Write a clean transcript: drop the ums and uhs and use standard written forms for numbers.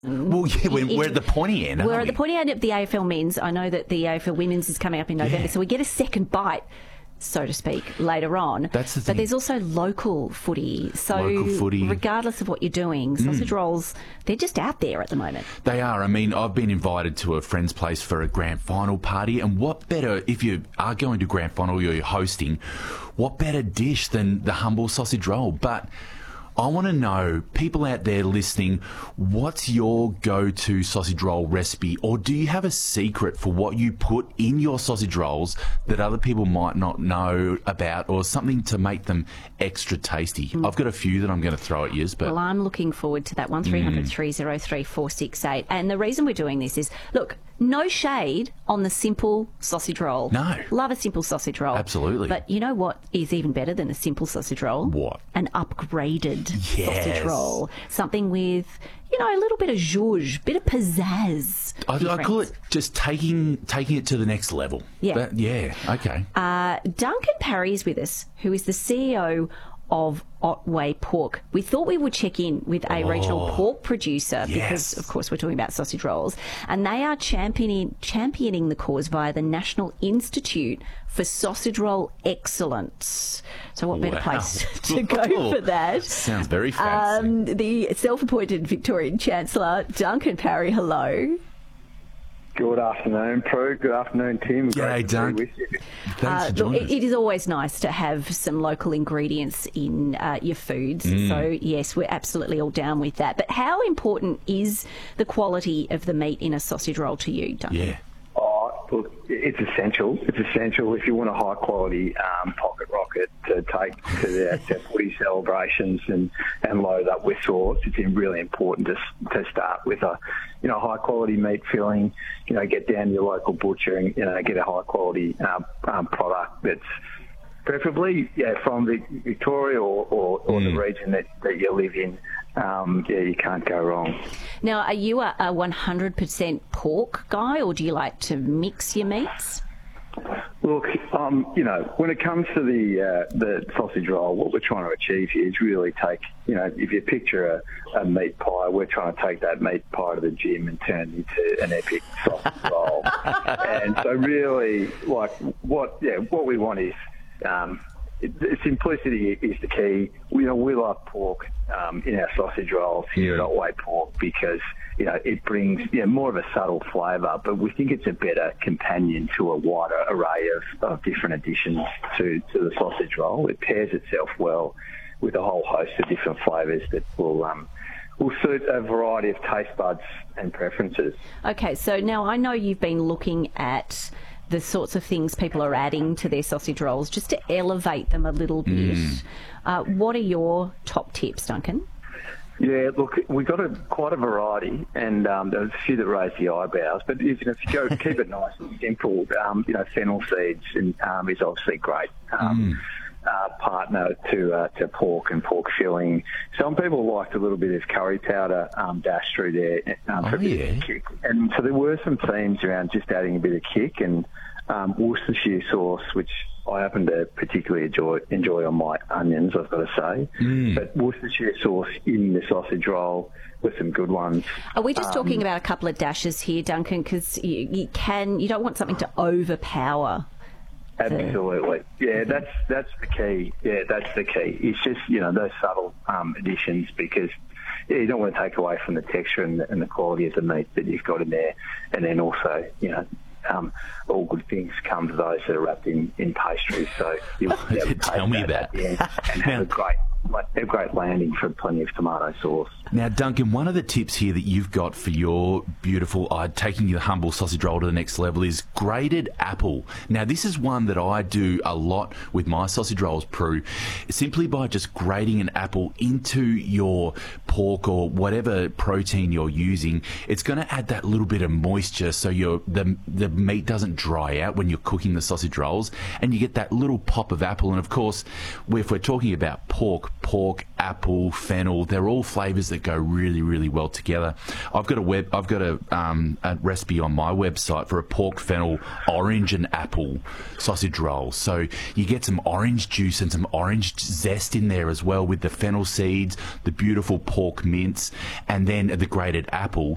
Well, yeah, we're at the pointy end, aren't We're we? at the pointy end of the AFL Men's. I know that the AFL Women's is coming up in November, so we get a second bite, so to speak, later on. That's the thing. But there's also local footy. So Local footy. regardless of what you're doing, sausage rolls, they're just out there at the moment. They are. I mean, I've been invited to a friend's place for a grand final party, and what better, if you are going to grand final or you're hosting, what better dish than the humble sausage roll? But I want to know, people out there listening, what's your go-to sausage roll recipe? Or do you have a secret for what you put in your sausage rolls that other people might not know about, or something to make them extra tasty? I've got a few that I'm going to throw at you, but... Well, I'm looking forward to that. 1300 303 468. And the reason we're doing this is, look, no shade on the simple sausage roll. No. Love a simple sausage roll. Absolutely. But you know what is even better than a simple sausage roll? What? An upgraded sausage Yes. roll. Something with, you know, a little bit of zhuzh, bit of pizzazz. I call it just taking it to the next level. Yeah. Okay. Duncan Parry is with us, who is the CEO of Otway Pork. We thought we would check in with a regional pork producer because, of course, we're talking about sausage rolls, and they are championing the cause via the National Institute for Sausage Roll Excellence. So what better place to go for that? Sounds very fancy. The self-appointed Victorian Chancellor, Duncan Parry, hello. Good afternoon, Prue. Good afternoon, Tim. G'day, Great to Dunk. be with you. Thanks for joining us. It is always nice to have some local ingredients in your foods. So, yes, we're absolutely all down with that. But how important is the quality of the meat in a sausage roll to you, Duncan? Yeah. Oh, look, it's essential. It's essential if you want a high-quality pocket rocket to take to their footy celebrations and load up with sauce. It's really important to start with a high-quality meat filling. Get down to your local butcher and get a high-quality product that's preferably from Victoria or the region that you live in. You can't go wrong. Now, are you a 100% pork guy, or do you like to mix your meats? Look, when it comes to the sausage roll, what we're trying to achieve here is really take, if you picture a meat pie, we're trying to take that meat pie to the gym and turn it into an epic sausage roll. And so really, what we want is simplicity is the key. We love pork in our sausage rolls here at Otway Pork because it brings more of a subtle flavour, but we think it's a better companion to a wider array of different additions to the sausage roll. It pairs itself well with a whole host of different flavours that will suit a variety of taste buds and preferences. Okay, so now I know you've been looking at the sorts of things people are adding to their sausage rolls just to elevate them a little bit. What are your top tips, Duncan? Yeah, look, we've got quite a variety, and there's a few that raise the eyebrows. But if you go keep it nice and simple, fennel seeds is obviously great. Partner to pork and pork filling. Some people liked a little bit of curry powder dashed through there for a bit of kick. And so there were some themes around just adding a bit of kick, and Worcestershire sauce, which I happen to particularly enjoy on my onions, I've got to say. But Worcestershire sauce in the sausage roll with some good ones. Are we just talking about a couple of dashes here, Duncan? Because you don't want something to overpower. Absolutely. Yeah, that's the key. Yeah, that's the key. It's just, those subtle additions because you don't want to take away from the texture and the quality of the meat that you've got in there. And then also, all good things come to those that are wrapped in pastry. So you'll tell me that. And have a great landing for plenty of tomato sauce. Now, Duncan, one of the tips here that you've got for your beautiful, taking your humble sausage roll to the next level is grated apple. Now, this is one that I do a lot with my sausage rolls, Prue. Simply by just grating an apple into your pork or whatever protein you're using, it's going to add that little bit of moisture so the meat doesn't dry out when you're cooking the sausage rolls, and you get that little pop of apple. And of course, if we're talking about pork, apple, fennel, they're all flavours that go really, really well together. I've got a recipe on my website for a pork, fennel, orange and apple sausage roll. So you get some orange juice and some orange zest in there as well with the fennel seeds, the beautiful pork mince, and then the grated apple.